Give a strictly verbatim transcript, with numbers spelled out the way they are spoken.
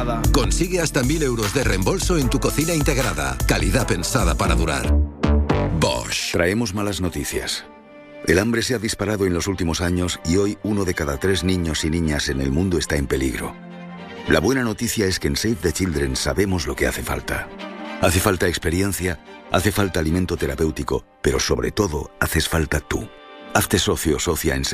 Consigue hasta mil euros de reembolso en tu cocina integrada. Calidad pensada para durar. Bosch. Traemos malas noticias. El hambre se ha disparado en los últimos años y hoy uno de cada tres niños y niñas en el mundo está en peligro. La buena noticia es que en Save the Children sabemos lo que hace falta. Hace falta experiencia, hace falta alimento terapéutico, pero sobre todo haces falta tú. Hazte socio o socia en